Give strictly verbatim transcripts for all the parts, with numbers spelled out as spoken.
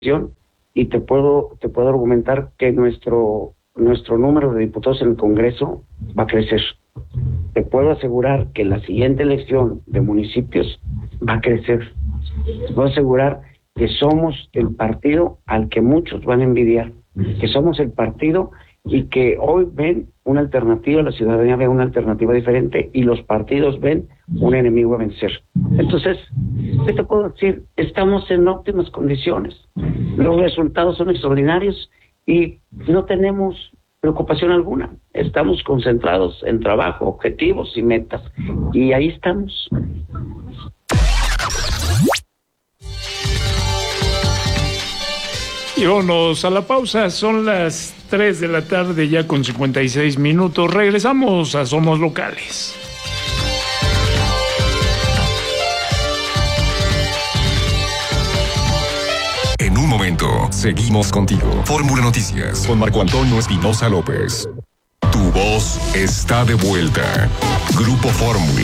y te puedo te puedo argumentar que nuestro nuestro número de diputados en el Congreso va a crecer. Te puedo asegurar que la siguiente elección de municipios va a crecer. Te puedo asegurar que somos el partido al que muchos van a envidiar, que somos el partido y que hoy ven una alternativa, la ciudadanía ve una alternativa diferente y los partidos ven un enemigo a vencer. Entonces, ¿qué te puedo decir? Estamos en óptimas condiciones, los resultados son extraordinarios y no tenemos preocupación alguna. Estamos concentrados en trabajo, objetivos y metas, y ahí estamos. Y vámonos a la pausa, son las tres de la tarde ya con cincuenta y seis minutos. Regresamos a Somos Locales. En un momento, seguimos contigo. Fórmula Noticias con Marco Antonio Espinosa López. Tu voz está de vuelta. Grupo Fórmula.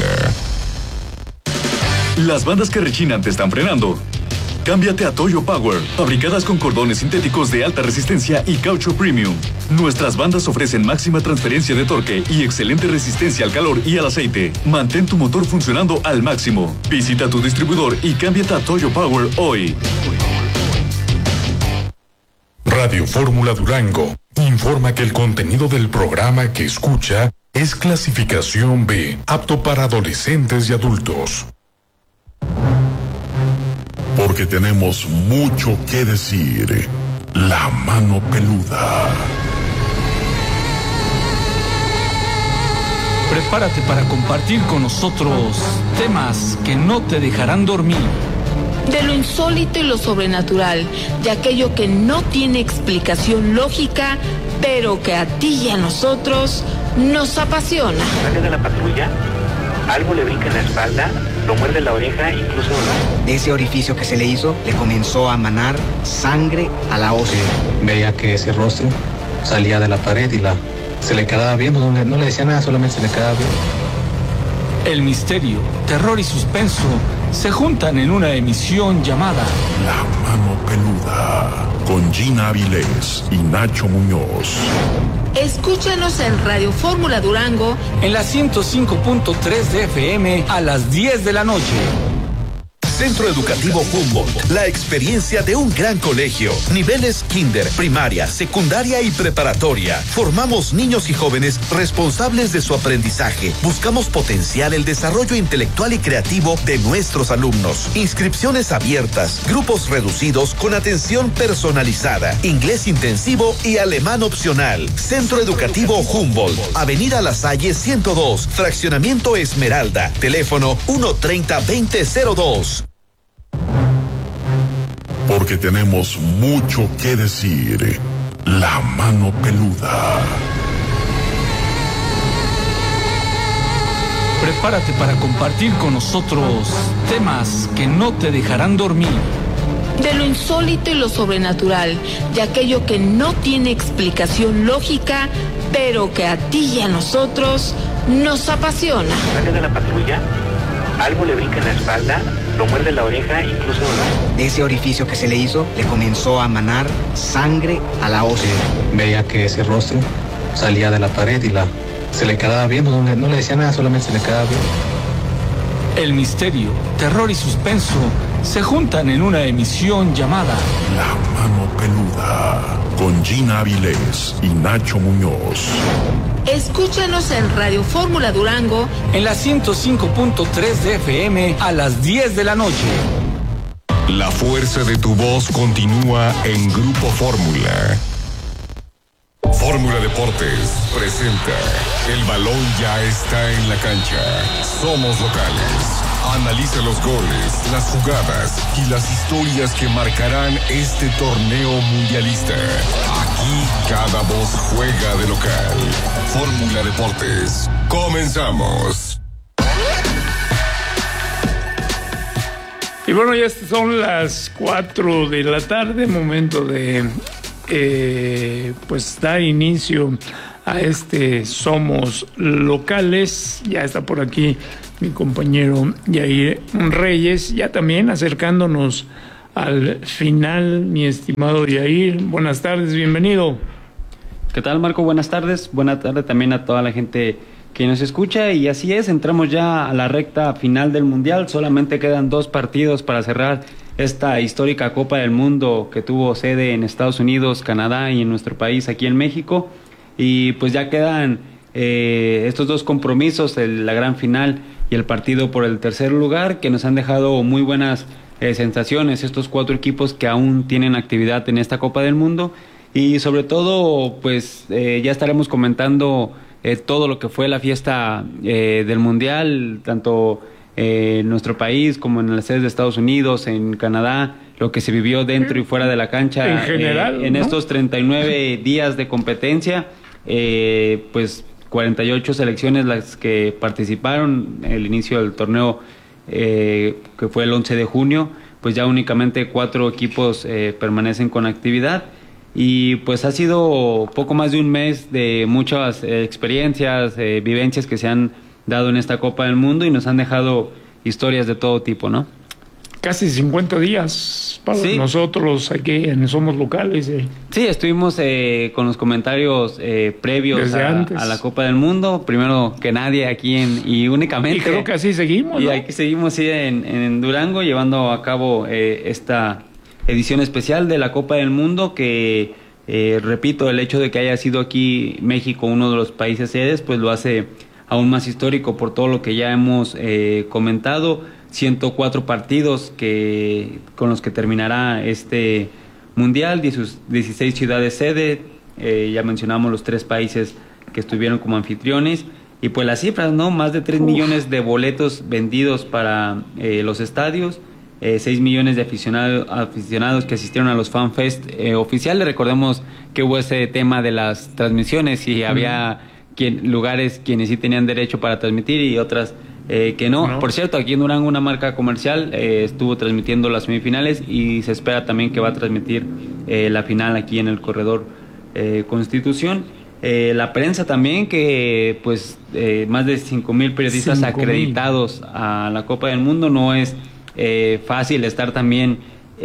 Las bandas que rechinan te están frenando. Cámbiate a Toyo Power, fabricadas con cordones sintéticos de alta resistencia y caucho premium. Nuestras bandas ofrecen máxima transferencia de torque y excelente resistencia al calor y al aceite. Mantén tu motor funcionando al máximo. Visita tu distribuidor y cámbiate a Toyo Power hoy. Radio Fórmula Durango informa que el contenido del programa que escucha es clasificación B, apto para adolescentes y adultos. Porque tenemos mucho que decir. La mano peluda. Prepárate para compartir con nosotros temas que no te dejarán dormir. De lo insólito y lo sobrenatural, de aquello que no tiene explicación lógica, pero que a ti y a nosotros nos apasiona. Sale de la patrulla, algo le brinca en la espalda, lo muerde la oreja, incluso... De ese orificio que se le hizo, le comenzó a manar sangre a la ósea. Veía que ese rostro salía de la pared y la se le quedaba bien, no le, no le decía nada, solamente se le quedaba bien. El misterio, terror y suspenso se juntan en una emisión llamada La Mano Peluda, con Gina Avilés y Nacho Muñoz. Escúchanos en Radio Fórmula Durango en la ciento cinco punto tres de F M a las diez de la noche. Centro Educativo Humboldt, la experiencia de un gran colegio. Niveles kinder, primaria, secundaria y preparatoria. Formamos niños y jóvenes responsables de su aprendizaje. Buscamos potenciar el desarrollo intelectual y creativo de nuestros alumnos. Inscripciones abiertas, grupos reducidos con atención personalizada, inglés intensivo y alemán opcional. Centro Educativo Humboldt, Avenida La Salle ciento dos, Fraccionamiento Esmeralda. Teléfono uno treinta veinte cero dos. Porque tenemos mucho que decir. La Mano Peluda. Prepárate para compartir con nosotros temas que no te dejarán dormir. De lo insólito y lo sobrenatural, de aquello que no tiene explicación lógica, pero que a ti y a nosotros nos apasiona. Sale de la patrulla, algo le brinca en la espalda, lo muerde la oreja, incluso... De ese orificio que se le hizo, le comenzó a manar sangre a la ósea. Veía que ese rostro salía de la pared y la se le quedaba bien, no le, no le decía nada, solamente se le quedaba bien. El misterio, terror y suspenso se juntan en una emisión llamada La Mano Peluda, con Gina Avilés y Nacho Muñoz. Escúchanos en Radio Fórmula Durango en la ciento cinco punto tres de F M a las diez de la noche. La fuerza de tu voz continúa en Grupo Fórmula. Fórmula Deportes presenta El balón ya está en la cancha. Somos locales. Analiza los goles, las jugadas y las historias que marcarán este torneo mundialista. Aquí cada voz juega de local. Fórmula Deportes. Comenzamos. Y bueno, ya son las cuatro de la tarde, momento de eh, pues dar inicio a este Somos Locales. Ya está por aquí mi compañero Yair Reyes, ya también acercándonos al final, mi estimado Yair. Buenas tardes, bienvenido. ¿Qué tal, Marco? Buenas tardes. Buenas tardes también a toda la gente que nos escucha. Y así es, entramos ya a la recta final del Mundial. Solamente quedan dos partidos para cerrar esta histórica Copa del Mundo que tuvo sede en Estados Unidos, Canadá y en nuestro país, aquí en México. Y pues ya quedan eh, estos dos compromisos, el, la gran final y el partido por el tercer lugar, que nos han dejado muy buenas eh, sensaciones, estos cuatro equipos que aún tienen actividad en esta Copa del Mundo. Y sobre todo, pues eh, ya estaremos comentando eh, todo lo que fue la fiesta eh, del Mundial, tanto eh, en nuestro país como en las sedes de Estados Unidos, en Canadá, lo que se vivió dentro y fuera de la cancha en general, eh, en ¿no? estos treinta y nueve días de competencia, eh, pues cuarenta y ocho selecciones las que participaron. El inicio del torneo eh, que fue el once de junio, pues ya únicamente cuatro equipos eh, permanecen con actividad. Y pues ha sido poco más de un mes de muchas eh, experiencias, eh, vivencias que se han dado en esta Copa del Mundo y nos han dejado historias de todo tipo, ¿no? Casi cincuenta días para sí. nosotros aquí en Somos Locales. Eh. Sí, estuvimos eh, con los comentarios eh, previos a, a la Copa del Mundo, primero que nadie aquí en, y únicamente. Y creo que así seguimos, Y ¿no? aquí seguimos sí, en, en Durango, llevando a cabo eh, esta edición especial de la Copa del Mundo, que eh, repito, el hecho de que haya sido aquí México uno de los países sedes, pues lo hace aún más histórico por todo lo que ya hemos eh, comentado. ciento cuatro partidos que con los que terminará este Mundial, dieciséis ciudades sede, eh, ya mencionamos los tres países que estuvieron como anfitriones, y pues las cifras, ¿no? Más de tres millones de boletos vendidos para eh, los estadios, Eh, seis millones de aficionado, aficionados que asistieron a los FanFest eh, oficiales. Recordemos que hubo ese tema de las transmisiones y había quien, lugares quienes sí tenían derecho para transmitir y otras eh, que no. no. Por cierto, aquí en Durango una marca comercial eh, estuvo transmitiendo las semifinales y se espera también que va a transmitir eh, la final aquí en el corredor eh, Constitución. Eh, la prensa también, que pues eh, más de cinco mil periodistas acreditados a la Copa del Mundo. No es Eh, fácil estar también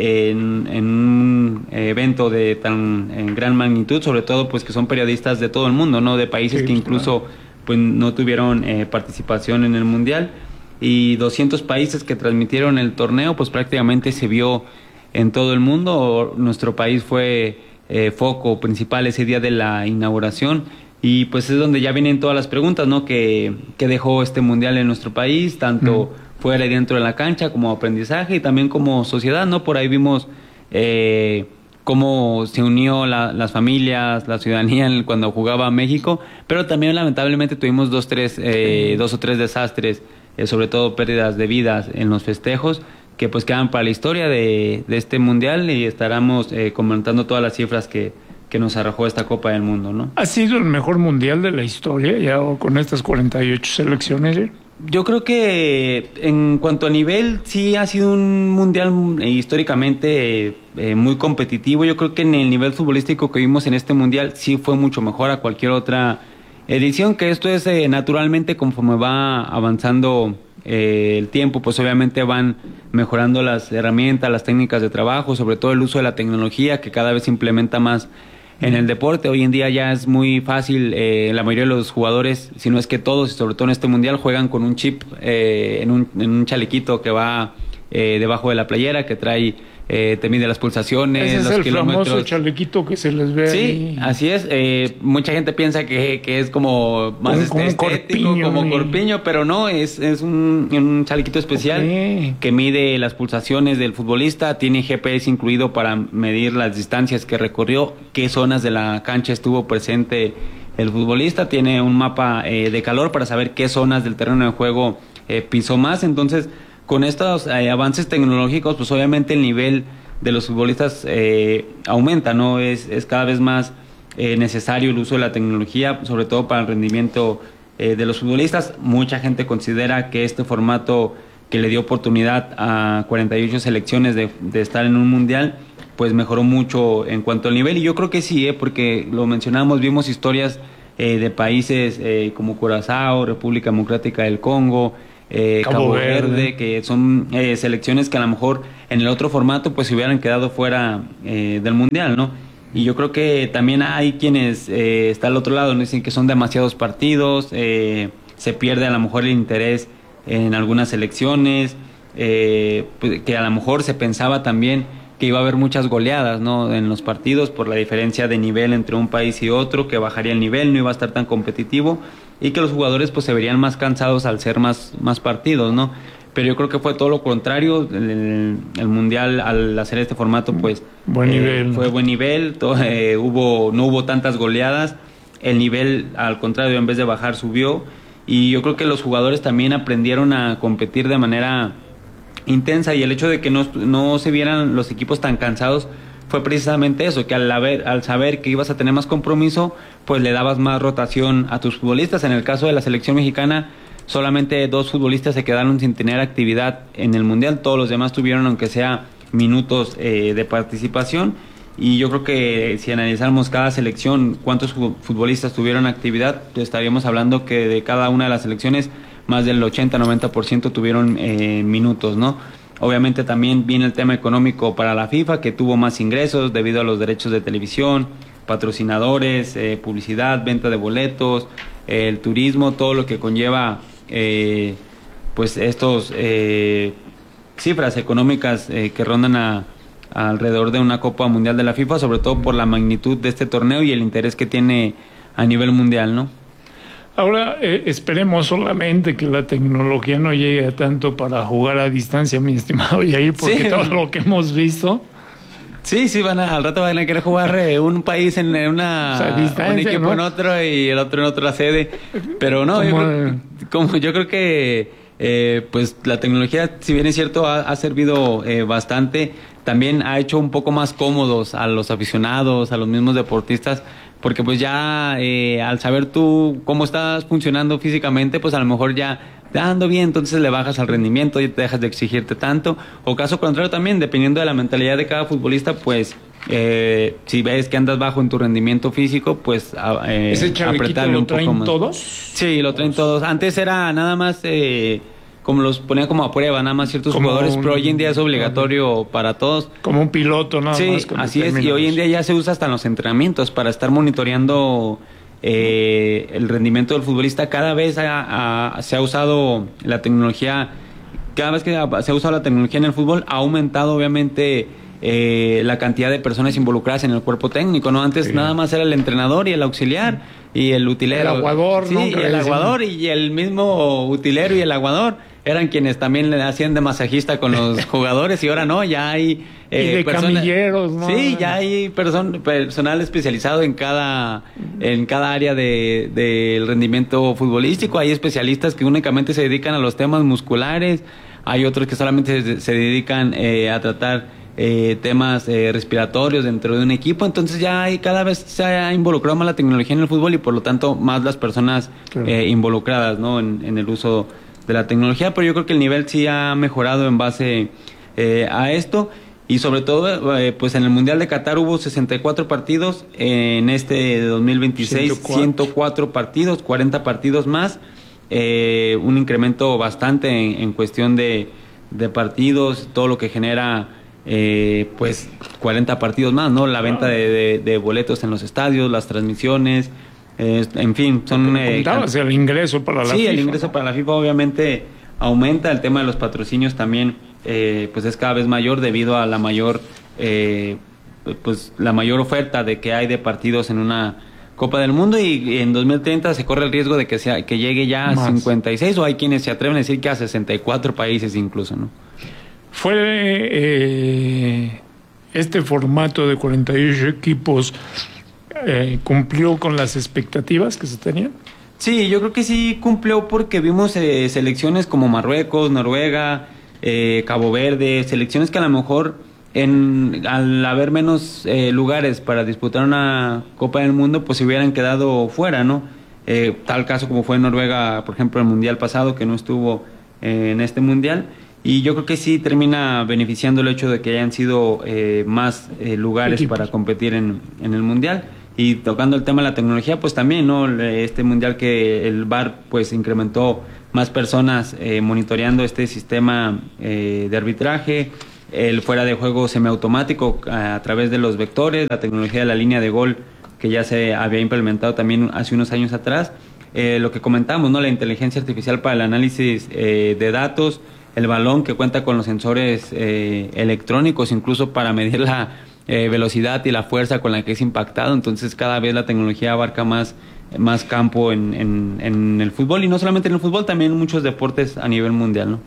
en, en un evento de tan en gran magnitud, sobre todo pues que son periodistas de todo el mundo, no de países sí, que incluso claro. pues no tuvieron eh, participación en el Mundial, y doscientos países que transmitieron el torneo, pues prácticamente se vio en todo el mundo. Nuestro país fue eh, foco principal ese día de la inauguración, y pues es donde ya vienen todas las preguntas, ¿no? que, que dejó este Mundial en nuestro país, tanto mm. fuera y dentro de la cancha, como aprendizaje y también como sociedad, ¿no? Por ahí vimos eh, cómo se unió la, las familias, la ciudadanía cuando jugaba México, pero también lamentablemente tuvimos dos, tres, eh, dos o tres desastres, eh, sobre todo pérdidas de vidas en los festejos, que pues quedan para la historia de, de este Mundial, y estaremos eh, comentando todas las cifras que, que nos arrojó esta Copa del Mundo, ¿no? ¿Ha sido el mejor Mundial de la historia ya con estas cuarenta y ocho selecciones? ¿eh? Yo creo que en cuanto a nivel, sí ha sido un mundial eh, históricamente eh, muy competitivo. Yo creo que en el nivel futbolístico que vimos en este mundial sí fue mucho mejor a cualquier otra edición, que esto es eh, naturalmente conforme va avanzando eh, el tiempo, pues obviamente van mejorando las herramientas, las técnicas de trabajo, sobre todo el uso de la tecnología, que cada vez se implementa más en el deporte. Hoy en día ya es muy fácil, eh, la mayoría de los jugadores, si no es que todos, y sobre todo en este mundial, juegan con un chip eh, en, un, en un chalequito que va eh, debajo de la playera, que trae, eh, te mide las pulsaciones, ese los es el kilómetros. famoso chalequito que se les ve. Sí, ahí. Así es. Eh, mucha gente piensa que, que es como más como, como estético, corpiño, como y... corpiño, pero no, es, es un, un chalequito especial okay. que mide las pulsaciones del futbolista, tiene G P S incluido para medir las distancias que recorrió, qué zonas de la cancha estuvo presente el futbolista, tiene un mapa eh, de calor para saber qué zonas del terreno de juego eh, pisó más. Entonces, con estos eh, avances tecnológicos, pues obviamente el nivel de los futbolistas eh, aumenta, ¿no? Es, es cada vez más eh, necesario el uso de la tecnología, sobre todo para el rendimiento eh, de los futbolistas. Mucha gente considera que este formato que le dio oportunidad a cuarenta y ocho selecciones de, de estar en un mundial, pues mejoró mucho en cuanto al nivel, y yo creo que sí, eh, porque lo mencionamos, vimos historias eh, de países eh, como Curazao, República Democrática del Congo, eh, Cabo Cabo Verde. Verde, que son eh, selecciones que a lo mejor en el otro formato pues se hubieran quedado fuera eh, del Mundial, ¿no? Y yo creo que también hay quienes eh, está al otro lado, ¿no? Dicen que son demasiados partidos, eh, se pierde a lo mejor el interés en algunas selecciones, eh, pues, que a lo mejor se pensaba también que iba a haber muchas goleadas, ¿no? En los partidos por la diferencia de nivel entre un país y otro, que bajaría el nivel, no iba a estar tan competitivo y que los jugadores pues se verían más cansados al ser más, más partidos, ¿no? Pero yo creo que fue todo lo contrario. El, el Mundial, al hacer este formato, pues buen eh, nivel. fue buen nivel, todo, eh, hubo, no hubo tantas goleadas, el nivel al contrario en vez de bajar subió, y yo creo que los jugadores también aprendieron a competir de manera intensa, y el hecho de que no, no se vieran los equipos tan cansados fue precisamente eso, que al, haber, al saber que ibas a tener más compromiso, pues le dabas más rotación a tus futbolistas. En el caso de la selección mexicana, solamente dos futbolistas se quedaron sin tener actividad en el Mundial, todos los demás tuvieron aunque sea minutos eh, de participación, y yo creo que si analizáramos cada selección, cuántos futbolistas tuvieron actividad, pues estaríamos hablando que de cada una de las selecciones más del ochenta a noventa por ciento tuvieron eh, minutos, ¿no? Obviamente también viene el tema económico para la FIFA, que tuvo más ingresos debido a los derechos de televisión, patrocinadores, eh, publicidad, venta de boletos, eh, el turismo, todo lo que conlleva eh, pues estos eh, cifras económicas eh, que rondan a, a alrededor de una Copa Mundial de la FIFA, sobre todo por la magnitud de este torneo y el interés que tiene a nivel mundial, ¿no? Ahora eh, esperemos solamente que la tecnología no llegue a tanto para jugar a distancia, mi estimado Yair, porque Sí. todo lo que hemos visto. Sí, sí, van a, al rato van a querer jugar eh, un país en una, O sea, distancia, un equipo ¿no? en otro y el otro en otra sede, pero no, yo Como, creo, como yo creo que eh, pues la tecnología, si bien es cierto, ha, ha servido eh, bastante, también ha hecho un poco más cómodos a los aficionados, a los mismos deportistas, porque pues ya eh, al saber tú cómo estás funcionando físicamente, pues a lo mejor ya te ando bien, entonces le bajas al rendimiento y te dejas de exigirte tanto, o caso contrario también, dependiendo de la mentalidad de cada futbolista, pues eh, si ves que andas bajo en tu rendimiento físico, pues a- eh, ¿Ese chalequito apretarle lo un poco traen más. todos? Sí, lo traen todos. Antes era nada más eh, como los ponían como a prueba, nada más ciertos Como jugadores, un- pero hoy en día es obligatorio para todos. Como un piloto, nada Sí, más. con así es, y determinados. hoy en día ya se usa hasta en los entrenamientos para estar monitoreando eh, el rendimiento del futbolista. Cada vez ha- ha- se ha usado la tecnología, cada vez que ha- se ha usado la tecnología en el fútbol, ha aumentado obviamente eh, la cantidad de personas involucradas en el cuerpo técnico, ¿no? Antes Sí. nada más era el entrenador y el auxiliar y el utilero. El aguador, sí, ¿no? y Que el le aguador y el mismo utilero y el aguador eran quienes también le hacían de masajista con los jugadores, y ahora no, ya hay eh, Y de persona- camilleros, ¿no? Sí, ya hay person- personal especializado en cada en cada área de del rendimiento futbolístico. Hay especialistas que únicamente se dedican a los temas musculares, hay otros que solamente se, se dedican eh, a tratar eh, temas eh, respiratorios dentro de un equipo. Entonces ya hay, cada vez se ha involucrado más la tecnología en el fútbol y por lo tanto más las personas Claro. eh, involucradas, ¿no? en, en el uso de la tecnología, pero yo creo que el nivel sí ha mejorado en base eh, a esto. Y sobre todo, eh, pues en el Mundial de Qatar hubo sesenta y cuatro partidos, en este de dos mil veintiséis ciento cuatro. ciento cuatro partidos, cuarenta partidos más, eh, un incremento bastante en, en cuestión de, de partidos, todo lo que genera eh, pues cuarenta partidos más, ¿no? La venta de, de- de boletos en los estadios, las transmisiones, eh, en fin, son... eh, Contabas el ingreso para la sí, FIFA. el ingreso para la FIFA obviamente aumenta, el tema de los patrocinios también eh, pues es cada vez mayor debido a la mayor eh, pues la mayor oferta de que hay de partidos en una Copa del Mundo, y en dos mil treinta se corre el riesgo de que sea que llegue ya a Más. cincuenta y seis, o hay quienes se atreven a decir que a sesenta y cuatro países incluso, ¿no? Fue eh, este formato de cuarenta y ocho equipos eh, cumplió con las expectativas que se tenían. Sí, yo creo que sí cumplió, porque vimos eh, selecciones como Marruecos, Noruega, eh, Cabo Verde, selecciones que a lo mejor en, al haber menos eh, lugares para disputar una Copa del Mundo, pues se hubieran quedado fuera, ¿no? Eh, tal caso como fue en Noruega, por ejemplo, el Mundial pasado, que no estuvo eh, en este Mundial. Y yo creo que sí termina beneficiando el hecho de que hayan sido eh, más eh, lugares Equipos. para competir en, en el Mundial. Y tocando el tema de la tecnología, pues también, ¿no? Este Mundial que el V A R pues incrementó más personas eh, monitoreando este sistema eh, de arbitraje, el fuera de juego semiautomático a, a través de los vectores, la tecnología de la línea de gol que ya se había implementado también hace unos años atrás, eh, lo que comentamos, ¿no? La inteligencia artificial para el análisis eh, de datos, el balón que cuenta con los sensores eh, electrónicos, incluso para medir la eh, velocidad y la fuerza con la que es impactado. Entonces cada vez la tecnología abarca más, más campo en, en, en el fútbol, y no solamente en el fútbol, también en muchos deportes a nivel mundial, ¿no?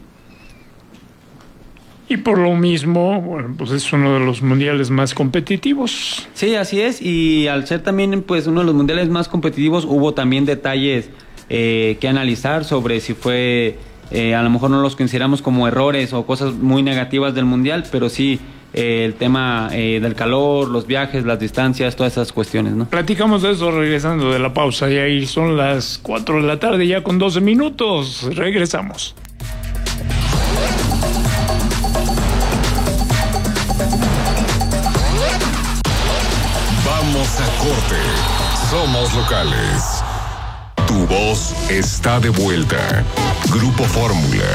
Y por lo mismo, bueno, pues es uno de los mundiales más competitivos. Sí, así es, y al ser también pues uno de los mundiales más competitivos, hubo también detalles eh, que analizar sobre si fue... Eh, a lo mejor no los consideramos como errores o cosas muy negativas del mundial, pero sí eh, el tema eh, del calor, los viajes, las distancias, todas esas cuestiones, ¿no? Platicamos de eso regresando de la pausa, y ahí son las cuatro de la tarde ya con doce minutos. Regresamos. Vamos a corte. Somos locales. Tu voz está de vuelta. Grupo Fórmula.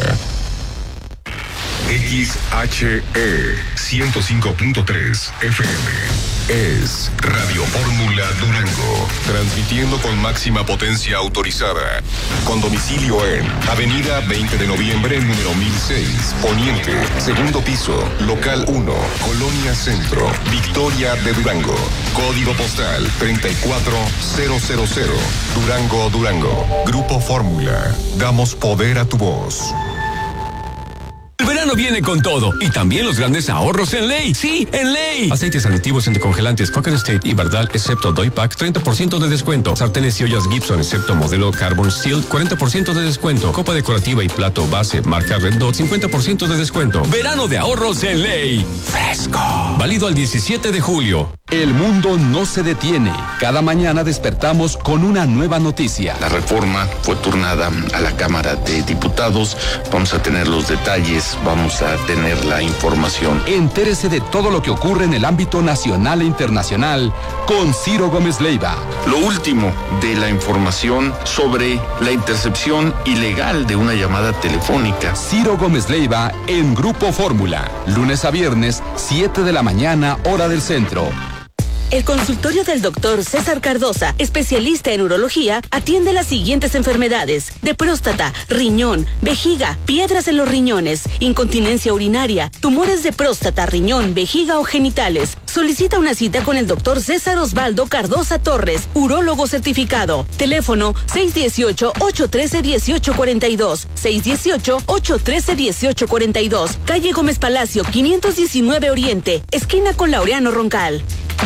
X H E ciento cinco punto tres F M. Es Radio Fórmula Durango. Transmitiendo con máxima potencia autorizada. Con domicilio en Avenida veinte de noviembre, número mil seis, Poniente, segundo piso, local uno, Colonia Centro, Victoria de Durango. Código postal treinta y cuatro mil, Durango, Durango. Grupo Fórmula. Damos poder a tu voz. El verano viene con todo, y también los grandes ahorros en Ley. ¡Sí, en Ley! Aceites aditivos anticongelantes Falcon State y Bardal, excepto Doypack, treinta por ciento de descuento. Sartenes y ollas Gibson, excepto modelo Carbon Steel, cuarenta por ciento de descuento. Copa decorativa y plato base marca Red Dot, cincuenta por ciento de descuento. Verano de ahorros en Ley. Fresco. Válido al diecisiete de julio. El mundo no se detiene. Cada mañana despertamos con una nueva noticia. La reforma fue turnada a la Cámara de Diputados. Vamos a tener los detalles, vamos a tener la información. Entérese de todo lo que ocurre en el ámbito nacional e internacional con Ciro Gómez Leiva. Lo último de la información sobre la intercepción ilegal de una llamada telefónica. Ciro Gómez Leiva en Grupo Fórmula. Lunes a viernes, siete de la mañana, hora del centro. El consultorio del doctor César Cardosa, especialista en urología, atiende las siguientes enfermedades: de próstata, riñón, vejiga, piedras en los riñones, incontinencia urinaria, tumores de próstata, riñón, vejiga o genitales. Solicita una cita con el doctor César Osvaldo Cardosa Torres, urólogo certificado. Teléfono seis uno ocho, ocho uno tres, uno ocho cuatro dos, seis uno ocho, ocho uno tres, uno ocho cuatro dos, calle Gómez Palacio, quinientos diecinueve Oriente, esquina con Laureano Roncal.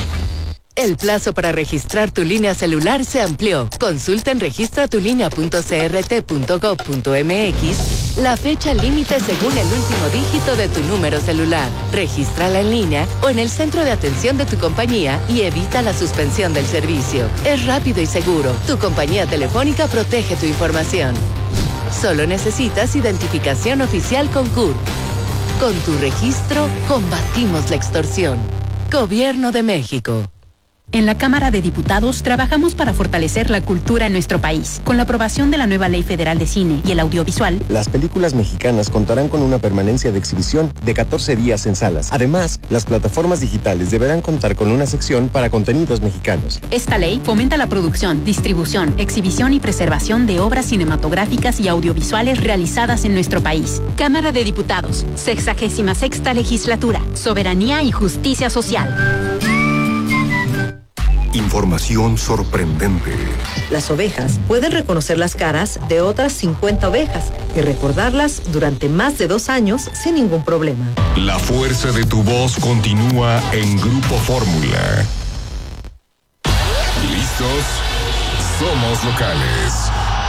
El plazo para registrar tu línea celular se amplió. Consulta en registra tu línea punto c r t punto gov punto m x la fecha límite según el último dígito de tu número celular. Regístrala en línea o en el centro de atención de tu compañía y evita la suspensión del servicio. Es rápido y seguro. Tu compañía telefónica protege tu información. Solo necesitas identificación oficial con C U R. Con tu registro, combatimos la extorsión. Gobierno de México. En la Cámara de Diputados trabajamos para fortalecer la cultura en nuestro país. Con la aprobación de la nueva Ley Federal de Cine y el Audiovisual, las películas mexicanas contarán con una permanencia de exhibición de catorce días en salas. Además, las plataformas digitales deberán contar con una sección para contenidos mexicanos. Esta ley fomenta la producción, distribución, exhibición y preservación de obras cinematográficas y audiovisuales realizadas en nuestro país. Cámara de Diputados, sexagésima sexta legislatura, soberanía y justicia social. Información sorprendente. Las ovejas pueden reconocer las caras de otras cincuenta ovejas y recordarlas durante más de dos años sin ningún problema. La fuerza de tu voz continúa en Grupo Fórmula. ¿Listos? Somos locales.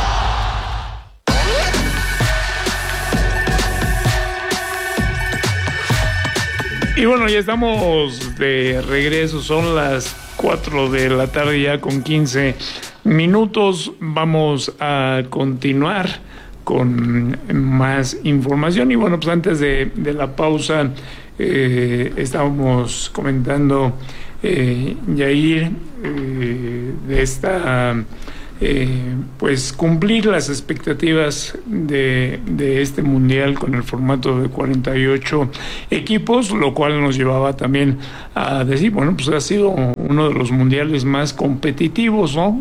Y bueno, ya estamos de regreso, son las cuatro de la tarde ya con quince minutos. Vamos a continuar con más información. Y bueno, pues antes de, de la pausa eh, estábamos comentando, eh, Yair, eh, de esta eh, pues cumplir las expectativas de, de este mundial con el formato de cuarenta y ocho equipos, lo cual nos llevaba también a decir, bueno, pues ha sido uno de los mundiales más competitivos, ¿no?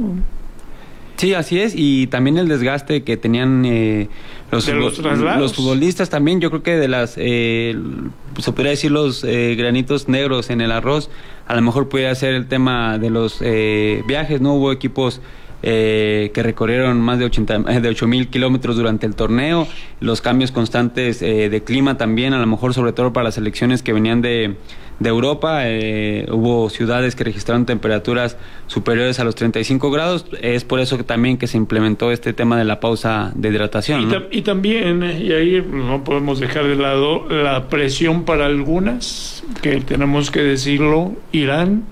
Sí, así es, y también el desgaste que tenían eh, los, los, los futbolistas también, yo creo que de las, eh, se podría decir los eh, granitos negros en el arroz, a lo mejor pudiera ser el tema de los eh, viajes, ¿no? Hubo equipos eh, que recorrieron más de ochenta, de ocho mil kilómetros durante el torneo, los cambios constantes eh, de clima también, a lo mejor sobre todo para las selecciones que venían de... de Europa, eh, hubo ciudades que registraron temperaturas superiores a los treinta y cinco grados, es por eso que también que se implementó este tema de la pausa de hidratación, y, ¿no? ta y también, y ahí no podemos dejar de lado la presión para algunas, que tenemos que decirlo, Irán.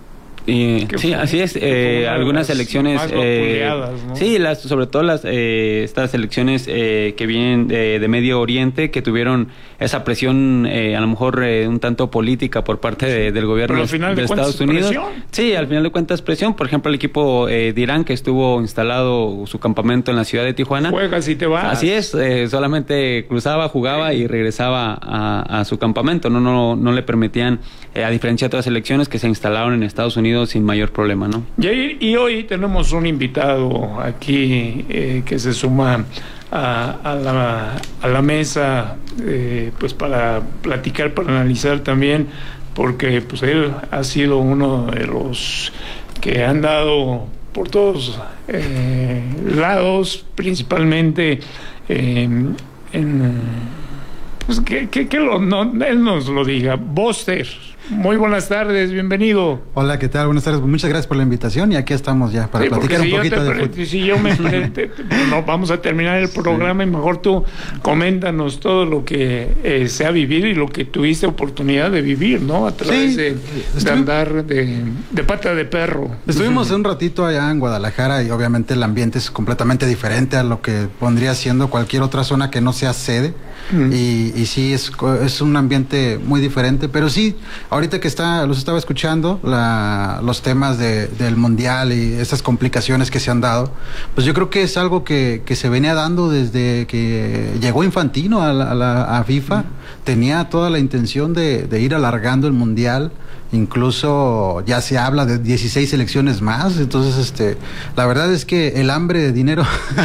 Y, sí, así es, eh, algunas selecciones, eh, ¿no? Sí, las, sobre todo las eh, estas selecciones eh, que vienen de, de Medio Oriente, que tuvieron esa presión eh, a lo mejor eh, un tanto política por parte de, del gobierno de, de, de Estados Unidos. Presión. Sí, al final de cuentas presión. Por ejemplo, el equipo eh, de Irán, que estuvo instalado su campamento en la ciudad de Tijuana. Juegas y te vas. Así es, eh, solamente cruzaba, jugaba y regresaba a, a su campamento. No, no, no le permitían, eh, a diferencia de otras selecciones que se instalaron en Estados Unidos sin mayor problema, ¿no? Y, y hoy tenemos un invitado aquí eh, que se suma a, a, la, a la mesa, eh, pues para platicar, para analizar también, porque pues él ha sido uno de los que han dado por todos eh, lados, principalmente eh, en, pues que, que, que lo, no, él nos lo diga. Boster, muy buenas tardes, bienvenido. Hola, ¿qué tal? Buenas tardes, muchas gracias por la invitación y aquí estamos ya para sí, platicar si un poquito te, de fútbol. Si yo me te, no, vamos a terminar el programa sí. Y mejor tú coméntanos todo lo que eh, se ha vivido y lo que tuviste oportunidad de vivir, ¿no? A través sí, de, de andar de, de pata de perro. Estuvimos un ratito allá en Guadalajara y obviamente el ambiente es completamente diferente a lo que pondría siendo cualquier otra zona que no sea sede. Mm. Y, y sí, es, es un ambiente muy diferente, pero sí, ahorita que está, los estaba escuchando, la, los temas de, del mundial y esas complicaciones que se han dado, pues yo creo que es algo que, que se venía dando desde que llegó Infantino a, la, a, la, a FIFA, mm. tenía toda la intención de, de ir alargando el mundial. Incluso ya se habla de dieciséis selecciones más, entonces este, la verdad es que el hambre de dinero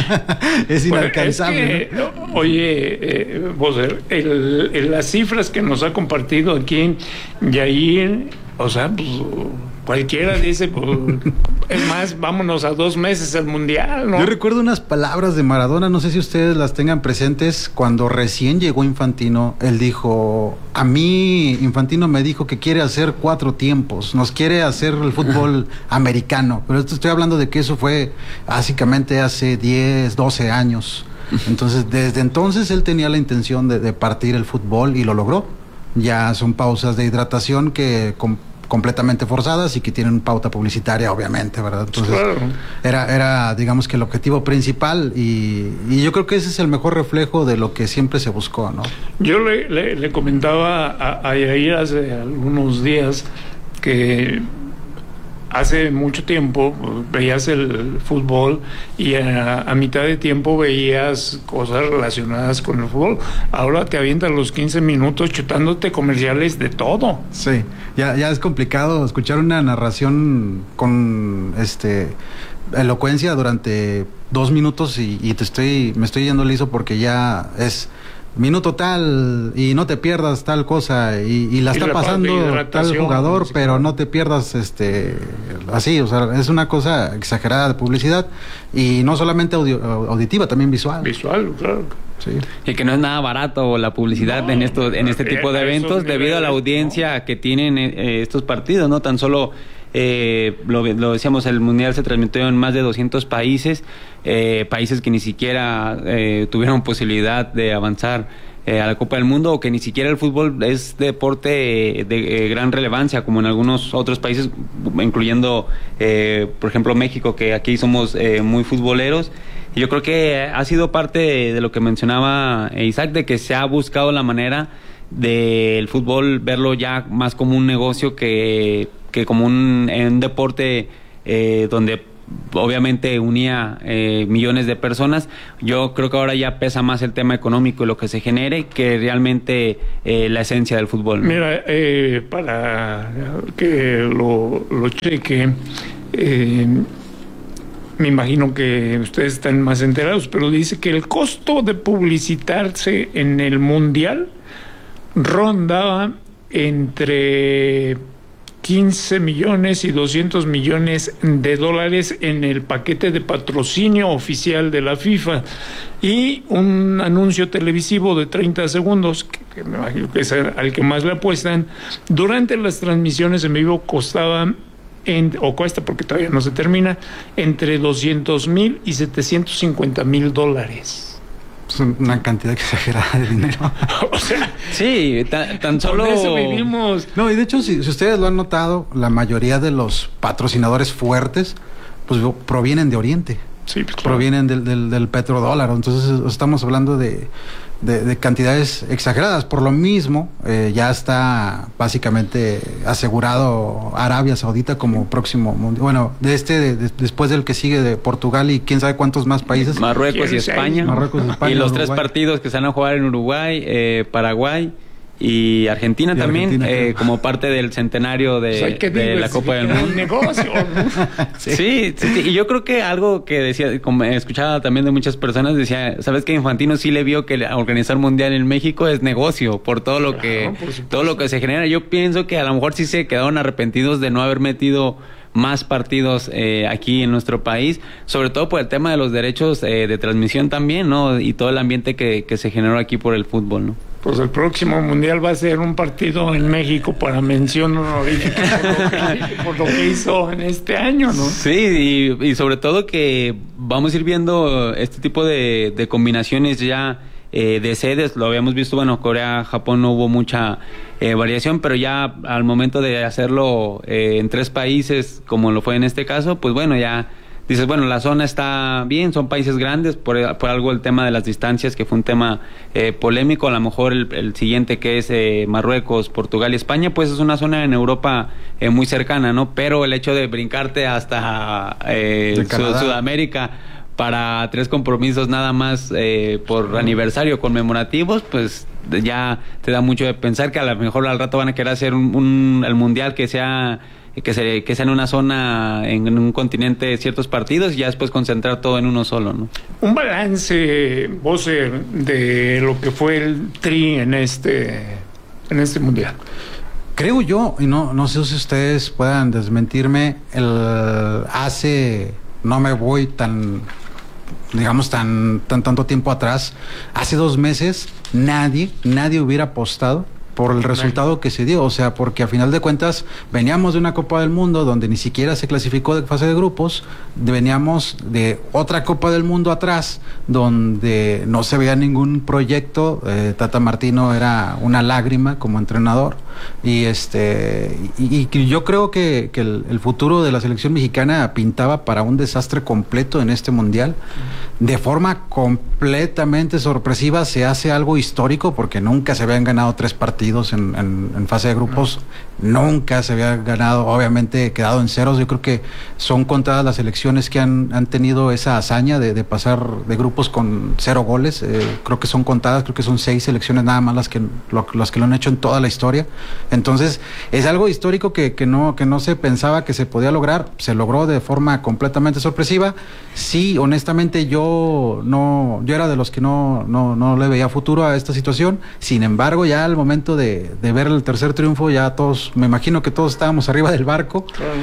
es inalcanzable. Bueno, es que, ¿no? Oye, eh, Boser, el, el, las cifras que nos ha compartido aquí Yair, o sea, pues cualquiera dice, pues, es más, vámonos a dos meses al mundial, ¿no? Yo recuerdo unas palabras de Maradona, no sé si ustedes las tengan presentes, cuando recién llegó Infantino, él dijo, a mí Infantino me dijo que quiere hacer cuatro tiempos, nos quiere hacer el fútbol americano, pero esto estoy hablando de que eso fue básicamente hace diez, doce años. Entonces, desde entonces él tenía la intención de, de partir el fútbol y lo logró. Ya son pausas de hidratación que com completamente forzadas y que tienen pauta publicitaria, obviamente, ¿verdad? Entonces, claro. era, era, digamos que el objetivo principal y, y yo creo que ese es el mejor reflejo de lo que siempre se buscó, ¿no? Yo le, le, le comentaba a, a Yair hace algunos días que hace mucho tiempo veías el fútbol y a, a mitad de tiempo veías cosas relacionadas con el fútbol. Ahora te avientas los quince minutos chutándote comerciales de todo. Sí, ya, ya es complicado escuchar una narración con este elocuencia durante dos minutos y, y te estoy, me estoy yendo liso porque ya es minuto tal y no te pierdas tal cosa y, y la está y pasando tal jugador, sí, pero no te pierdas este así, o sea, es una cosa exagerada de publicidad y no solamente audio, auditiva, también visual. Visual, claro. Sí. Y que no es nada barato la publicidad no, en esto, en este tipo de eventos debido a la audiencia no. que tienen eh, estos partidos, no tan solo Eh, lo, lo decíamos, el mundial se transmitió en más de doscientos países, eh, países que ni siquiera eh, tuvieron posibilidad de avanzar eh, a la Copa del Mundo, o que ni siquiera el fútbol es deporte de, de eh, gran relevancia como en algunos otros países, incluyendo eh, por ejemplo México, que aquí somos eh, muy futboleros. Y yo creo que ha sido parte de, de lo que mencionaba Isaac, de que se ha buscado la manera del fútbol verlo ya más como un negocio que que como un, un deporte eh, donde obviamente unía eh, millones de personas. Yo creo que ahora ya pesa más el tema económico y lo que se genere que realmente eh, la esencia del fútbol, ¿no? Mira, eh, para que lo, lo cheque, eh, me imagino que ustedes están más enterados, pero dice que el costo de publicitarse en el Mundial rondaba entre quince millones y doscientos millones de dólares en el paquete de patrocinio oficial de la FIFA, y un anuncio televisivo de treinta segundos, que, que me imagino que es al que más le apuestan, durante las transmisiones en vivo costaba, en, o cuesta porque todavía no se termina, entre doscientos mil y setecientos cincuenta mil dólares. Es una cantidad exagerada de dinero. O sea, sí, tan, tan solo... Por eso vivimos. No, y de hecho, si, si ustedes lo han notado, la mayoría de los patrocinadores fuertes, pues provienen de Oriente. Sí, pues, claro. Provienen del, del, del petrodólar. Entonces, estamos hablando de, de, de cantidades exageradas. Por lo mismo, eh, ya está básicamente asegurado Arabia Saudita como próximo mundial. Bueno, de este, de, de, después del que sigue de Portugal y quién sabe cuántos más países. Marruecos y España. Marruecos, España y los Uruguay. Tres partidos que se van a jugar en Uruguay, eh, Paraguay y Argentina y también, Argentina, eh, como parte del centenario de, o sea, de la Copa del Mundo. Negocio. sí. Sí, sí, sí, y yo creo que algo que decía, como escuchaba también de muchas personas, decía, ¿sabes que Infantino sí le vio que organizar mundial en México es negocio por todo lo claro, que todo lo que se genera? Yo pienso que a lo mejor sí se quedaron arrepentidos de no haber metido más partidos eh, aquí en nuestro país, sobre todo por el tema de los derechos eh, de transmisión también, ¿no? Y todo el ambiente que, que se generó aquí por el fútbol, ¿no? Pues el próximo mundial va a ser un partido en México para mención honorífica por, lo que, por lo que hizo en este año, ¿no? Sí, y, y sobre todo que vamos a ir viendo este tipo de, de combinaciones ya eh, de sedes. Lo habíamos visto, bueno, Corea, Japón no hubo mucha eh, variación, pero ya al momento de hacerlo eh, en tres países, como lo fue en este caso, pues bueno, ya dices, bueno, la zona está bien, son países grandes, por, por algo el tema de las distancias, que fue un tema eh, polémico. A lo mejor el, el siguiente, que es eh, Marruecos, Portugal y España, pues es una zona en Europa eh, muy cercana, ¿no? Pero el hecho de brincarte hasta eh, Sud Sudamérica para tres compromisos nada más eh, por aniversario conmemorativos, pues ya te da mucho de pensar que a lo mejor al rato van a querer hacer un, un el mundial que sea que se que sea en una zona, en, en un continente, ciertos partidos, y ya después concentrar todo en uno solo, ¿no? Un balance, Bose, de lo que fue el Tri en este en este mundial. Creo yo, y no no sé si ustedes puedan desmentirme, el hace no me voy tan digamos tan tan tanto tiempo atrás, hace dos meses nadie nadie hubiera apostado por el resultado que se dio, o sea, porque a final de cuentas veníamos de una Copa del Mundo donde ni siquiera se clasificó de fase de grupos, veníamos de otra Copa del Mundo atrás donde no se veía ningún proyecto, eh, Tata Martino era una lágrima como entrenador, y este y, y yo creo que, que el, el futuro de la selección mexicana pintaba para un desastre completo en este mundial. De forma completamente sorpresiva se hace algo histórico, porque nunca se habían ganado tres partidos en, en, en fase de grupos, no. nunca se había ganado, obviamente quedado en ceros. Yo creo que son contadas las selecciones que han, han tenido esa hazaña de, de pasar de grupos con cero goles, eh, creo que son contadas, creo que son seis selecciones nada más las que lo, las que lo han hecho en toda la historia. Entonces es algo histórico que, que, no, que no se pensaba que se podía lograr, se logró de forma completamente sorpresiva. Sí, honestamente yo no, yo era de los que no, no, no le veía futuro a esta situación. Sin embargo, ya al momento de, de ver el tercer triunfo, ya todos, me imagino que todos estábamos arriba del barco. Claro.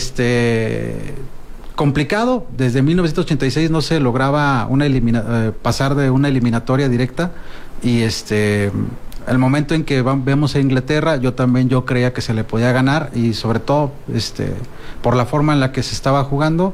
Este complicado, desde mil novecientos ochenta y seis no se lograba una elimina, eh, pasar de una eliminatoria directa, y este el momento en que van, vemos a Inglaterra, yo también yo creía que se le podía ganar, y sobre todo este por la forma en la que se estaba jugando,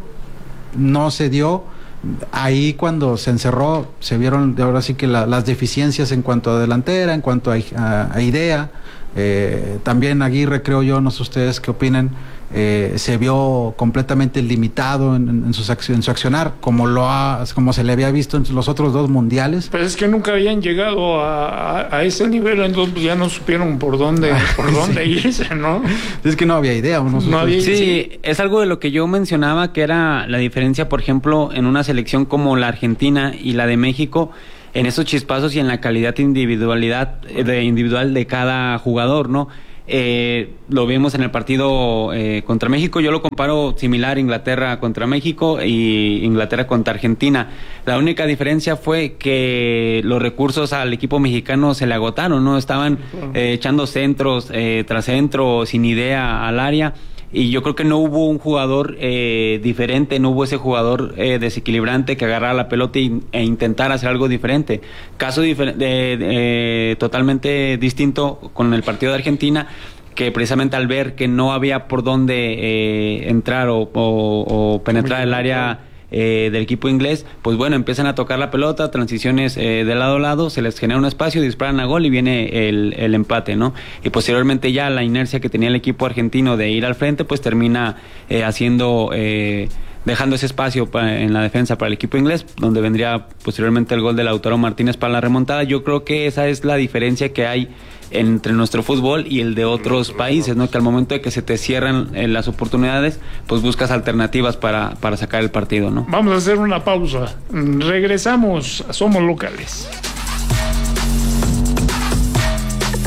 no se dio. Ahí cuando se encerró se vieron ahora sí que la, las deficiencias en cuanto a delantera, en cuanto a, a, a idea. Eh, también Aguirre, creo yo, no sé ustedes qué opinan, eh, se vio completamente limitado en, en, su, en su accionar, como lo ha, como se le había visto en los otros dos mundiales. Pero es que nunca habían llegado a, a, a ese nivel, entonces ya no supieron por dónde, por sí. dónde irse, ¿no? Es que no había idea. No, no había, sí, sí, es algo de lo que yo mencionaba, que era la diferencia, por ejemplo, en una selección como la Argentina y la de México, en esos chispazos y en la calidad individualidad de individual de cada jugador, ¿no? Eh, lo vimos en el partido eh, contra México. Yo lo comparo similar, Inglaterra contra México y Inglaterra contra Argentina. La única diferencia fue que los recursos al equipo mexicano se le agotaron, ¿no? Estaban eh, echando centros eh, tras centro, sin idea al área. Y yo creo que no hubo un jugador eh, diferente, no hubo ese jugador eh, desequilibrante que agarrara la pelota y, e intentara hacer algo diferente. Caso difer de, de, totalmente distinto con el partido de Argentina, que precisamente al ver que no había por dónde eh, entrar o, o, o penetrar el área eh, del equipo inglés, pues bueno, empiezan a tocar la pelota, transiciones eh, de lado a lado, se les genera un espacio, disparan a gol y viene el, el empate, ¿no? Y posteriormente ya la inercia que tenía el equipo argentino de ir al frente, pues termina eh, haciendo... Eh, dejando ese espacio pa, en la defensa para el equipo inglés, donde vendría posteriormente el gol de Lautaro Martínez para la remontada. Yo creo que esa es la diferencia que hay entre nuestro fútbol y el de otros países, ¿no? Que al momento de que se te cierran eh, las oportunidades, pues buscas alternativas para, para sacar el partido, ¿no? Vamos a hacer una pausa. Regresamos a Somos Locales.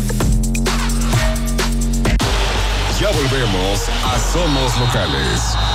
Ya volvemos a Somos Locales.